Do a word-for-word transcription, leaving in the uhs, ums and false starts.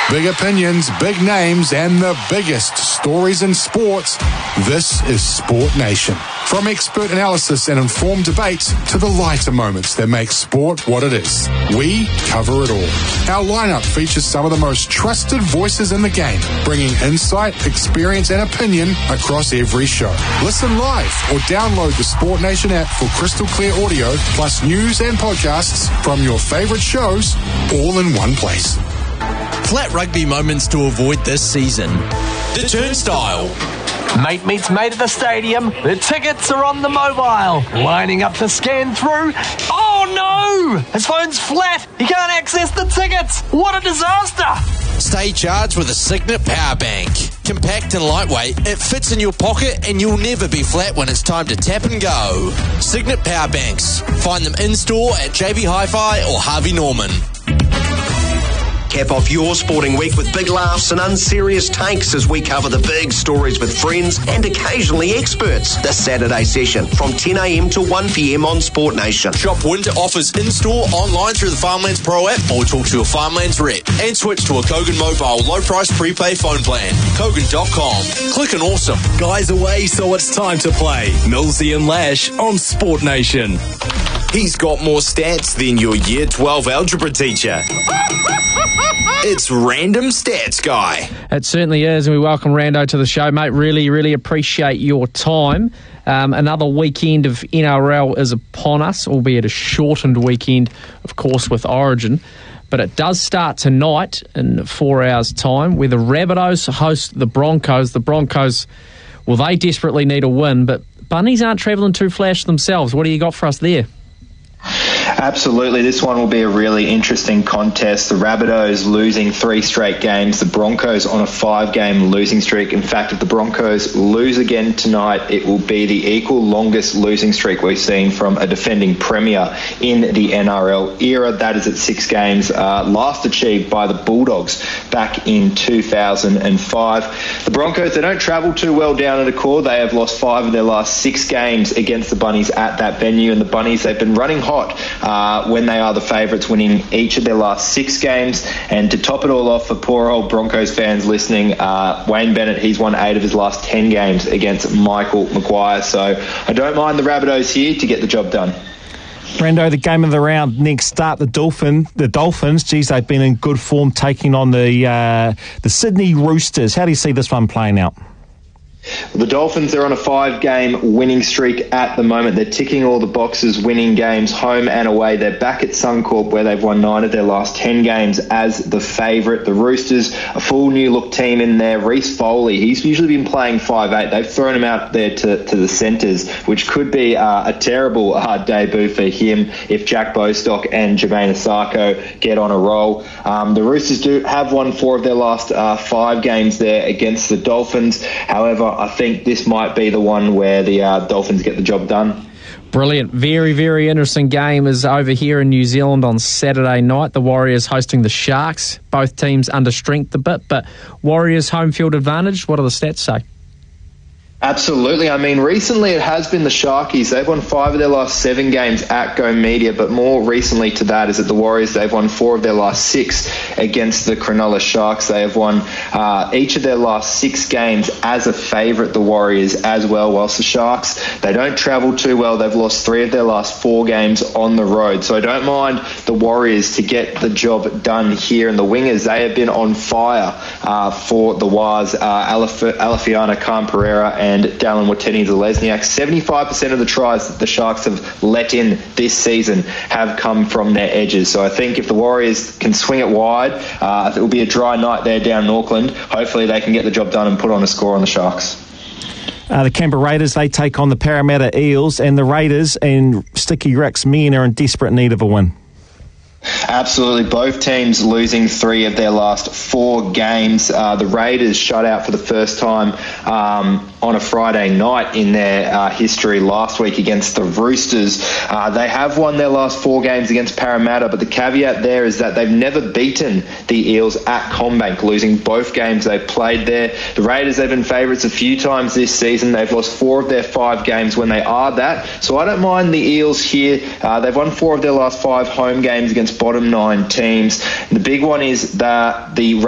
Big opinions, big names, and the biggest stories in sports. This is Sport Nation. From expert analysis and informed debates to the lighter moments that make sport what it is, we cover it all. Our lineup features some of the most trusted voices in the game, bringing insight, experience, and opinion across every show. Listen live or download the Sport Nation app for crystal clear audio, plus news and podcasts from your favourite shows, all in one place. Flat rugby moments to avoid this season. The Turnstile. Mate meets mate at the stadium. The tickets are on the mobile. Lining up to scan through. Oh no! His phone's flat. He can't access the tickets. What a disaster! Stay charged with a Signet Power Bank. Compact and lightweight, it fits in your pocket and you'll never be flat when it's time to tap and go. Signet Power Banks. Find them in-store at J B Hi-Fi or Harvey Norman. Cap off your sporting week with big laughs and unserious takes as we cover the big stories with friends and occasionally experts. The Saturday session from ten a.m. to one p.m. on Sport Nation. Shop winter offers in-store, online through the Farmlands Pro app or talk to your Farmlands rep. And switch to a Kogan Mobile low-price prepay phone plan. Kogan dot com. Click and awesome. Guys away, so it's time to play. Millsy and Lash on Sport Nation. He's got more stats than your year twelve algebra teacher. It's Random Stats Guy. It certainly is, and we welcome Rando to the show, mate. Really, really appreciate your time. Um, another weekend of N R L is upon us, albeit a shortened weekend, of course, with Origin. But it does start tonight in four hours' time, where the Rabbitohs host the Broncos. The Broncos, well, they desperately need a win, but Bunnies aren't travelling too flash themselves. What do you got for us there? Absolutely. This one will be a really interesting contest. The Rabbitohs losing three straight games. The Broncos on a five-game losing streak. In fact, if the Broncos lose again tonight, it will be the equal longest losing streak we've seen from a defending premier in the N R L era. That is at six games, uh, last achieved by the Bulldogs back in two thousand five. The Broncos, they don't travel too well down at Accor. They have lost five of their last six games against the Bunnies at that venue, and the Bunnies, they've been running hot Uh, when they are the favourites, winning each of their last six games. And to top it all off for poor old Broncos fans listening, uh, Wayne Bennett, he's won eight of his last ten games against Michael Maguire. So I don't mind the Rabbitohs here to get the job done. Brando, the game of the round next start, the Dolphin, the Dolphins. Geez, they've been in good form taking on the uh, the Sydney Roosters. How do you see this one playing out? The Dolphins are on a five-game winning streak at the moment. They're ticking all the boxes, winning games home and away. They're back at Suncorp, where they've won nine of their last ten games as the favourite. The Roosters, a full new-look team in there. Reece Foley, he's usually been playing five eight. They've thrown him out there to, to the centres, which could be uh, a terrible uh, debut for him if Jack Bostock and Jermaine Asako get on a roll. Um, the Roosters do have won four of their last uh, five games there against the Dolphins. However, I think this might be the one where the uh, Dolphins get the job done. Brilliant. Very, very interesting game is over here in New Zealand on Saturday night. The Warriors hosting the Sharks. Both teams under strength a bit, but Warriors home field advantage. What do the stats say? Absolutely. I mean, recently it has been the Sharkies. They've won five of their last seven games at Go Media, but more recently to that is that the Warriors, they've won four of their last six against the Cronulla Sharks. They have won uh, each of their last six games as a favourite, the Warriors, as well, whilst the Sharks, they don't travel too well. They've lost three of their last four games on the road. So I don't mind the Warriors to get the job done here. And the Wingers, they have been on fire uh, for the Wars, uh, Alaf- Alafiana Khan Pereira and and Dallin Watene-Zelezniak. seventy-five percent of the tries that the Sharks have let in this season have come from their edges. So I think if the Warriors can swing it wide, uh, it will be a dry night there down in Auckland. Hopefully they can get the job done and put on a score on the Sharks. Uh, the Canberra Raiders, they take on the Parramatta Eels, and the Raiders and Sticky Rick's men are in desperate need of a win. Absolutely. Both teams losing three of their last four games. Uh, the Raiders shut out for the first time um, on a Friday night in their uh, history last week against the Roosters. Uh, they have won their last four games against Parramatta, but the caveat there is that they've never beaten the Eels at CommBank, losing both games they've played there. The Raiders, they've been favourites a few times this season. They've lost four of their five games when they are that. So I don't mind the Eels here. Uh, they've won four of their last five home games against bottom nine teams. The big one is that the